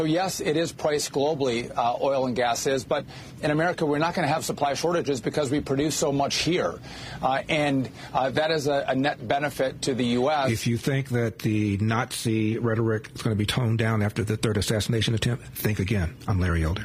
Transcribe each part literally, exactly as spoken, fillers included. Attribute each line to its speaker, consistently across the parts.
Speaker 1: So yes, it is priced globally, uh, oil and gas is, but in America, we're not going to have supply shortages because we produce so much here. Uh, and uh, that is a, a net benefit to the U S.
Speaker 2: If you think that the Nazi rhetoric is going to be toned down after the third assassination attempt, think again. I'm Larry Elder.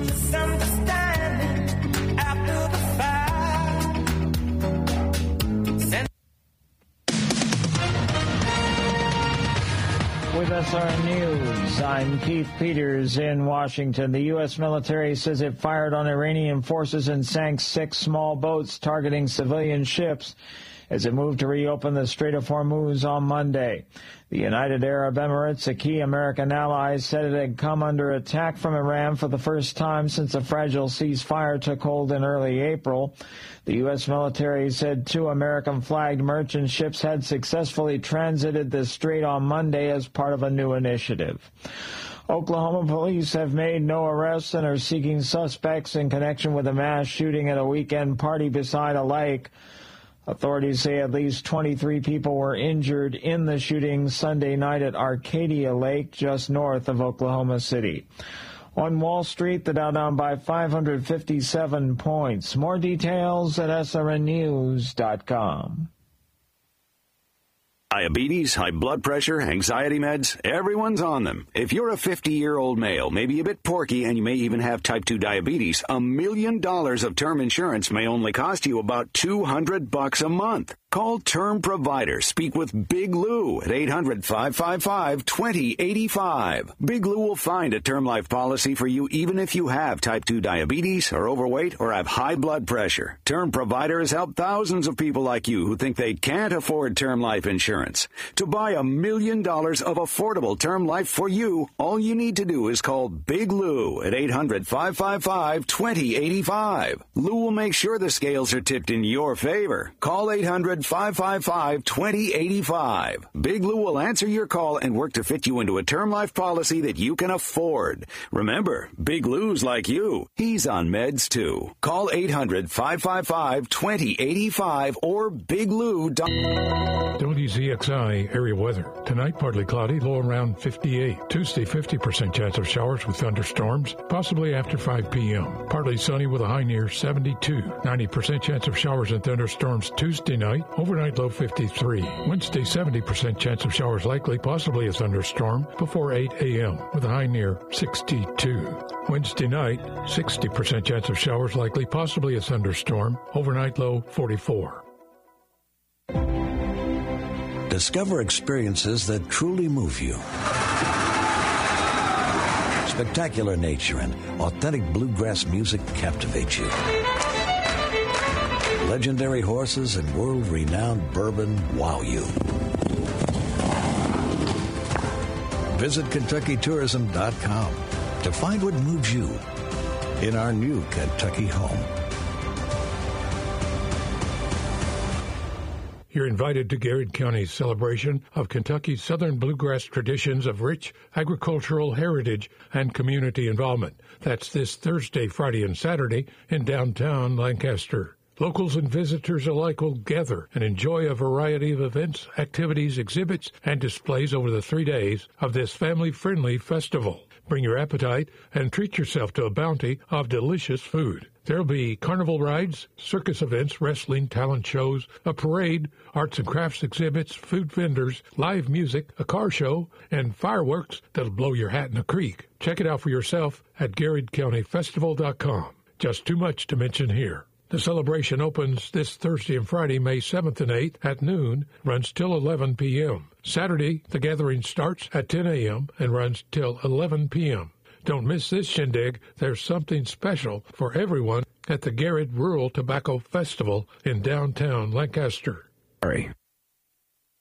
Speaker 3: With S R N News, I'm Keith Peters in Washington. The U S military says it fired on Iranian forces and sank six small boats targeting civilian ships as it moved to reopen the Strait of Hormuz on Monday. The United Arab Emirates, a key American ally, said it had come under attack from Iran for the first time since a fragile ceasefire took hold in early April. The U S military said two American-flagged merchant ships had successfully transited the strait on Monday as part of a new initiative. Oklahoma police have made no arrests and are seeking suspects in connection with a mass shooting at a weekend party beside a lake. Authorities say at least twenty-three people were injured in the shooting Sunday night at Arcadia Lake, just north of Oklahoma City. On Wall Street, the Dow down by five hundred fifty-seven points. More details at S R N news dot com.
Speaker 4: Diabetes, high blood pressure, anxiety meds, everyone's on them. If you're a fifty-year-old male, maybe a bit porky, and you may even have type two diabetes, a million dollars of term insurance may only cost you about two hundred bucks a month. Call Term Provider. Speak with Big Lou at eight hundred, five five five, two zero eight five. Big Lou will find a term life policy for you even if you have type two diabetes, are overweight, or have high blood pressure. Term Provider has helped thousands of people like you who think they can't afford term life insurance. To buy a million dollars of affordable term life for you, all you need to do is call Big Lou at eight hundred, five five five, two zero eight five. Lou will make sure the scales are tipped in your favor. Call eight hundred, five five five, two zero eight five. Big Lou will answer your call and work to fit you into a term life policy that you can afford. Remember, Big Lou's like you. He's on meds too. Call eight hundred, five five five, two zero eight five or big lou dot com.
Speaker 5: W Z X I area weather. Tonight, partly cloudy, low around fifty-eight. Tuesday, fifty percent chance of showers with thunderstorms, possibly after five p.m. Partly sunny with a high near seventy-two. ninety percent chance of showers and thunderstorms Tuesday night. Overnight low fifty-three. Wednesday, seventy percent chance of showers likely, possibly a thunderstorm, before eight a.m. with a high near sixty-two. Wednesday night, sixty percent chance of showers likely, possibly a thunderstorm, overnight low forty-four.
Speaker 6: Discover experiences that truly move you. Spectacular nature and authentic bluegrass music captivate you. Legendary horses and world-renowned bourbon wow you. Visit Kentucky Tourism dot com to find what moves you in our new Kentucky home.
Speaker 5: You're invited to Garrett County's celebration of Kentucky's Southern bluegrass traditions of rich agricultural heritage and community involvement. That's this Thursday, Friday, and Saturday in downtown Lancaster. Locals and visitors alike will gather and enjoy a variety of events, activities, exhibits, and displays over the three days of this family-friendly festival. Bring your appetite and treat yourself to a bounty of delicious food. There'll be carnival rides, circus events, wrestling, talent shows, a parade, arts and crafts exhibits, food vendors, live music, a car show, and fireworks that'll blow your hat in a creek. Check it out for yourself at Garrett County Festival dot com. Just too much to mention here. The celebration opens this Thursday and Friday, May seventh and eighth at noon, runs till eleven p.m. Saturday, the gathering starts at ten a.m. and runs till eleven p.m. Don't miss this shindig. There's something special for everyone at the Garrett Rural Tobacco Festival in downtown Lancaster.
Speaker 2: Sorry.